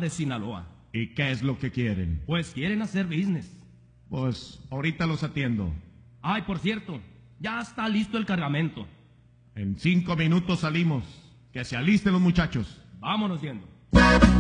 de Sinaloa. ¿Y qué es lo que quieren? Pues quieren hacer business. Pues ahorita los atiendo. Ay, por cierto, ya está listo el cargamento. En 5 minutos salimos. Que se alisten los muchachos. Vámonos yendo.